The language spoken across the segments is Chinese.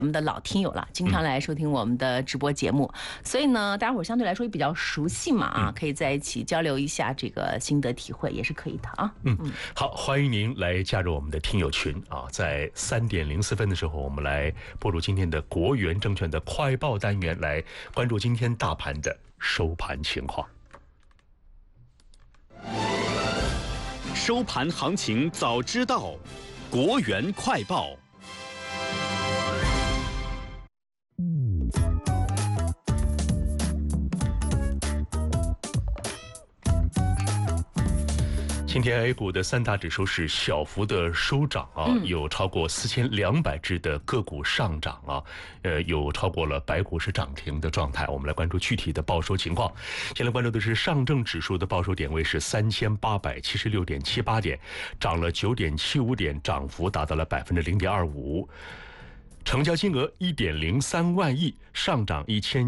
我们的老听友了，经常来收听我们的直播节目，所以呢，大家伙相对来说也比较熟悉嘛啊，可以在一起交流一下这个心得体会，也是可以的啊。 好，欢迎您来加入我们的听友群啊，在3点04分的时候，我们来播入今天的国元证券的快报单元，来关注今天大盘的收盘情况。 收盘行情早知道，国元快报。 今天 A 股的3大指数是小幅的收涨啊，有超过4200只的个股上涨啊，有超过了白股是涨停的状态。我们来关注具体的报收情况。先来关注的是上证指数的报收点位是3876.78点，涨了9.75点，涨幅达到了0.25%。成交金额1.03万亿，上涨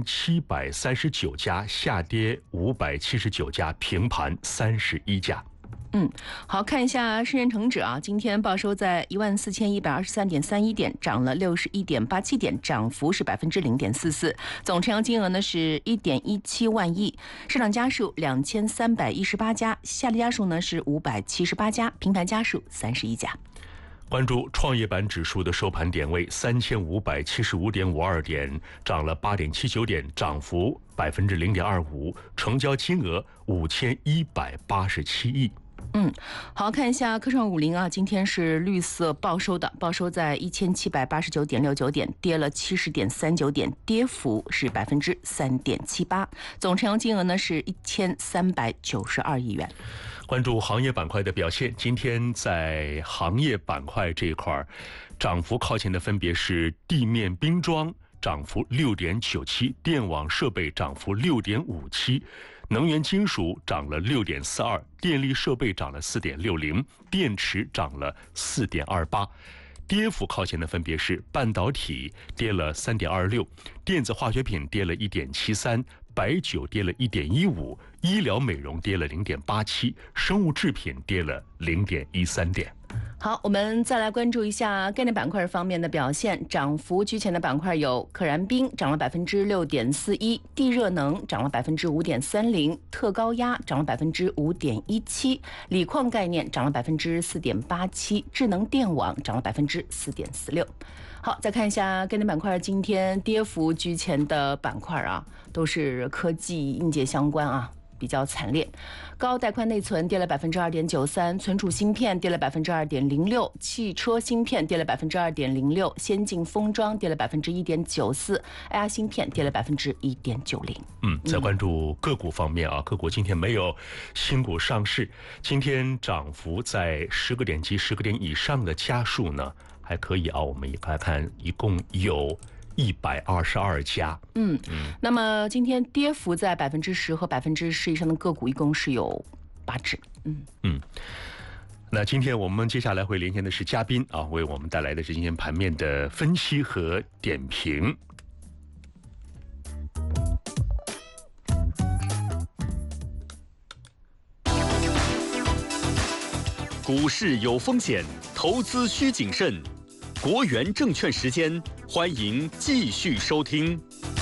1739家，下跌579家，平盘31家。 好，看一下深成指啊，今天报收在14123.31点，涨了61.87点，涨幅是0.44%。总成交金额呢是1.17万亿，上涨家数2318家，下跌家数呢是578家，平盘家数31家。 关注创业板指数的收盘点位3575.52点，涨了8.79点，涨幅0.25%，成交金额5187亿。 好，看一下科创50啊，今天是绿色报收的，报收在1789.69点，跌了70.39点，跌幅是3.78%，总成交金额呢是1392亿元。 关注行业板块的表现，今天在行业板块这一块，涨幅靠前的分别是地面冰装涨幅6.97%，电网设备涨幅6.57%，能源金属涨了6.42%，电力设备涨了4.60%，电池涨了4.28%。跌幅靠前的分别是半导体跌了3.26%，电子化学品跌了1.73%，白酒跌了1.15%，医疗美容跌了0.87%，生物制品跌了0.13点。 好，我们再来关注一下概念板块方面的表现。涨幅居前的板块有可燃冰涨了6.41%，地热能涨了5.30%，特高压涨了5.17%，锂矿概念涨了4.87%，智能电网涨了4.46%。好，再看一下概念板块今天跌幅居前的板块啊，都是科技硬件相关啊，比较惨烈。高带宽内存跌了2.93%，存储芯片跌了2.06%，汽车芯片跌了2.06%，先进封装跌了1.94%，AI 芯片跌了1.90%。 在关注个股方面啊，个股今天没有新股上市，今天涨幅在10个点及10个点以上的家数呢还可以啊，我们来看一共有122家。 那么今天跌幅在10%和10%以上的个股一共是有8只。 那今天我们接下来会连线的是嘉宾啊，为我们带来的是今天盘面的分析和点评。 股市有风险，投资需谨慎。国元证券时间，欢迎继续收听。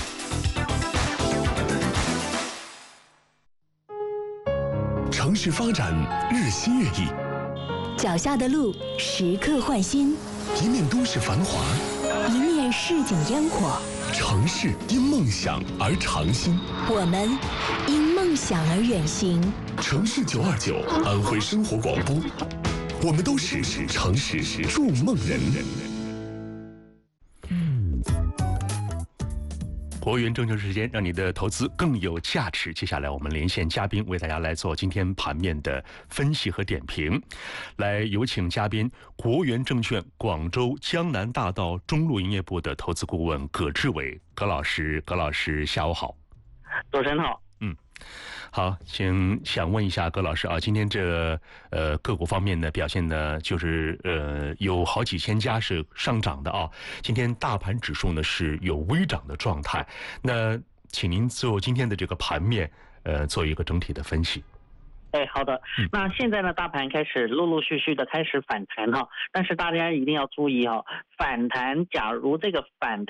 城市发展日新月异， 脚下的路时刻换新， 一面都市繁华， 一面市井烟火。 城市因梦想而长新， 我们因梦想而远行。 城市929，安徽生活广播，我们都是城市筑梦人。 国元证券时间，让你的投资更有价值。接下来我们连线嘉宾，为大家来做今天盘面的分析和点评。来有请嘉宾，国元证券广州江南大道中路营业部的投资顾问葛志伟葛老师。葛老师下午好。 主持人好。 好，想问一下葛老师啊，今天这个股方面的表现呢，就是有好几千家是上涨的啊。今天大盘指数呢是有微涨的状态，那请您就今天的这个盘面做一个整体的分析。 好的。那现在呢，大盘开始陆陆续续的开始反弹哈，但是大家一定要注意哈，反弹假如这个反弹